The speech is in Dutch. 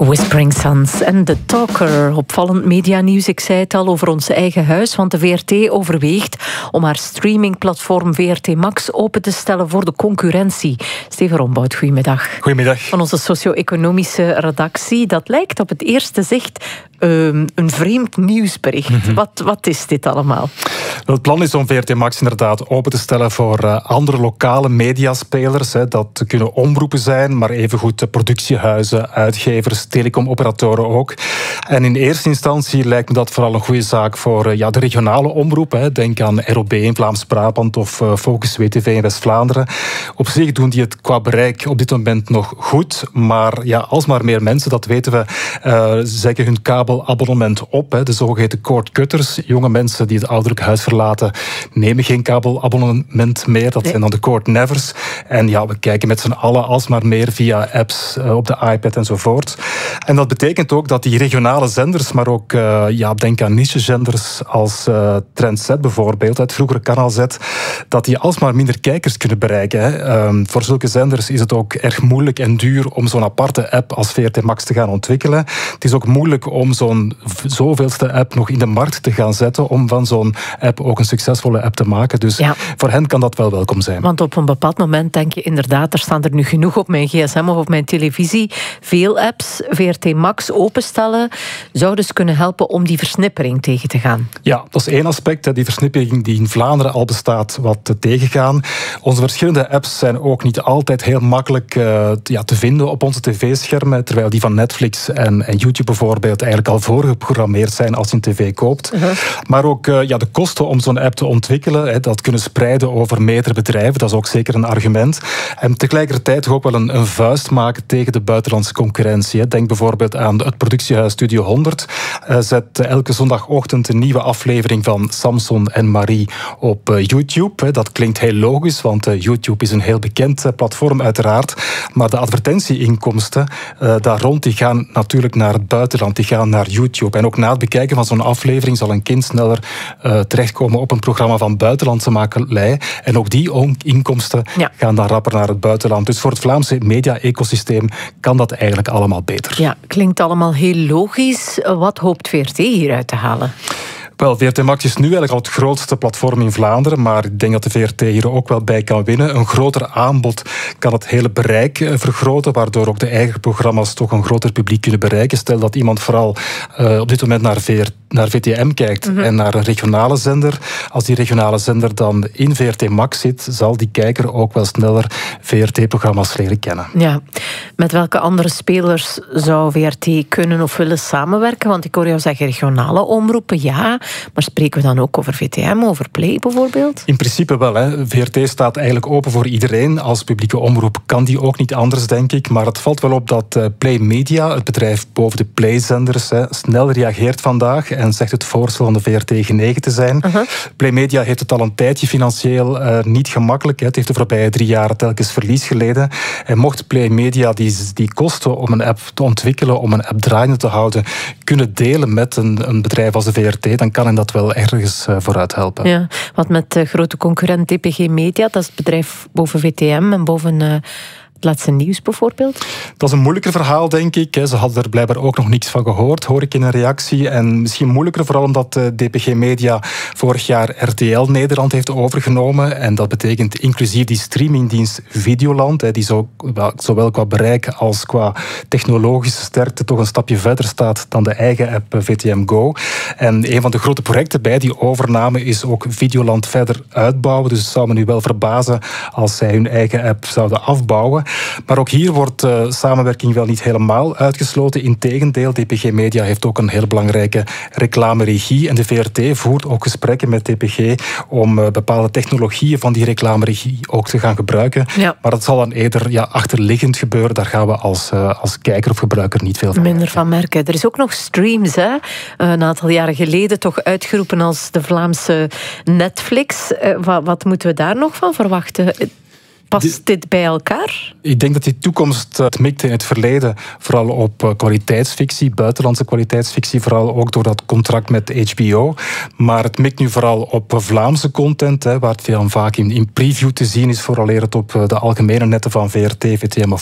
Whispering Sons en The Talker. Opvallend medianieuws, ik zei het al, over ons eigen huis. Want de VRT overweegt om haar streamingplatform VRT Max open te stellen voor de concurrentie. Steven Rombout, goedemiddag. Goedemiddag. Van onze socio-economische redactie. Dat lijkt op het eerste zicht een vreemd nieuwsbericht. Wat is dit allemaal? Het plan is om VRT Max inderdaad open te stellen voor andere lokale mediaspelers. Dat kunnen omroepen zijn, maar evengoed productiehuizen, uitgevers, telecomoperatoren ook. En in eerste instantie lijkt me dat vooral een goede zaak voor de regionale omroepen. Denk aan ROB in Vlaams-Brabant of Focus WTV in West-Vlaanderen. Op zich doen die het qua bereik op dit moment nog goed. Maar alsmaar meer mensen, dat weten we, zeggen hun kabelabonnement op. De zogeheten cord-cutters. Jonge mensen die het ouderlijk huis verlaten, nemen geen kabelabonnement meer. Dat zijn dan de cord-nevers. En we kijken met z'n allen alsmaar meer via apps op de iPad enzovoort. En dat betekent ook dat die regionale zenders, maar ook denk aan niche-zenders als Trend Z bijvoorbeeld, het vroegere Kanaal Z, dat die alsmaar minder kijkers kunnen bereiken. Voor zulke zenders is het ook erg moeilijk en duur om zo'n aparte app als VRT Max te gaan ontwikkelen. Het is ook moeilijk om zo'n zoveelste app nog in de markt te gaan zetten, om van zo'n app ook een succesvolle app te maken. Dus voor hen kan dat wel welkom zijn. Want op een bepaald moment denk je inderdaad, er staan er nu genoeg op mijn gsm of op mijn televisie. Veel apps, VRT Max openstellen, zou dus kunnen helpen om die versnippering tegen te gaan. Ja, dat is één aspect, die versnippering die in Vlaanderen al bestaat, wat te tegengaan. Onze verschillende apps zijn ook niet altijd heel makkelijk te vinden op onze tv-schermen, terwijl die van Netflix en YouTube bijvoorbeeld eigenlijk al voorgeprogrammeerd zijn als je een tv koopt. Maar ook de kosten om zo'n app te ontwikkelen, dat kunnen spreiden over meerdere bedrijven, dat is ook zeker een argument. En tegelijkertijd ook wel een vuist maken tegen de buitenlandse concurrentie. Denk bijvoorbeeld aan het productiehuis Studio 100. Zet elke zondagochtend een nieuwe aflevering van Samson en Marie op YouTube. Dat klinkt heel logisch, want YouTube is een heel bekend platform uiteraard. Maar de advertentieinkomsten daar rond, die gaan natuurlijk naar het buitenland, die gaan naar YouTube. En ook na het bekijken van zo'n aflevering zal een kind sneller terechtkomen op een programma van buitenlandse makelij. En ook die inkomsten gaan dan rapper naar het buitenland. Dus voor het Vlaamse media-ecosysteem kan dat eigenlijk allemaal beter. Ja, klinkt allemaal heel logisch. Wat hoopt VRT hieruit te halen? Wel, VRT Max is nu eigenlijk al het grootste platform in Vlaanderen, maar ik denk dat de VRT hier ook wel bij kan winnen. Een groter aanbod kan het hele bereik vergroten, waardoor ook de eigen programma's toch een groter publiek kunnen bereiken. Stel dat iemand vooral op dit moment naar VTM kijkt en naar een regionale zender. Als die regionale zender dan in VRT Max zit, zal die kijker ook wel sneller VRT-programma's leren kennen. Ja. Met welke andere spelers zou VRT kunnen of willen samenwerken? Want ik hoor jou zeggen regionale omroepen, ja. Maar spreken we dan ook over VTM, over Play bijvoorbeeld? In principe wel. VRT staat eigenlijk open voor iedereen. Als publieke omroep kan die ook niet anders, denk ik. Maar het valt wel op dat Play Media, het bedrijf boven de Play-zenders, snel reageert vandaag en zegt het voorstel van de VRT genegen te zijn. Play Media heeft het al een tijdje financieel niet gemakkelijk. Het heeft de voorbije 3 jaar telkens verlies geleden. En mocht Play Media die kosten om een app te ontwikkelen, om een app draaiende te houden, kunnen delen met een bedrijf als de VRT, dan kan hen dat wel ergens vooruit helpen. Ja, wat met grote concurrent DPG Media, dat is het bedrijf boven VTM en boven het laatste nieuws bijvoorbeeld? Dat is een moeilijker verhaal, denk ik. Ze hadden er blijkbaar ook nog niks van gehoord, hoor ik in een reactie. En misschien moeilijker vooral omdat DPG Media vorig jaar RTL Nederland heeft overgenomen. En dat betekent inclusief die streamingdienst Videoland, die zowel qua bereik als qua technologische sterkte toch een stapje verder staat dan de eigen app VTM Go. En een van de grote projecten bij die overname is ook Videoland verder uitbouwen. Dus het zou me nu wel verbazen als zij hun eigen app zouden afbouwen. Maar ook hier wordt samenwerking wel niet helemaal uitgesloten. Integendeel, DPG Media heeft ook een heel belangrijke reclameregie. En de VRT voert ook gesprekken met DPG om bepaalde technologieën van die reclameregie ook te gaan gebruiken. Ja. Maar dat zal dan eerder achterliggend gebeuren. Daar gaan we als kijker of gebruiker niet veel van minder van merken. Er is ook nog Streams, hè? Een aantal jaren geleden toch uitgeroepen als de Vlaamse Netflix. Wat moeten we daar nog van verwachten? Past dit bij elkaar? Ik denk dat die toekomst het mikte in het verleden vooral op kwaliteitsfictie, buitenlandse kwaliteitsfictie, vooral ook door dat contract met HBO. Maar het mikt nu vooral op Vlaamse content, waar het dan vaak in preview te zien is, vooraleer het op de algemene netten van VRT, VTM of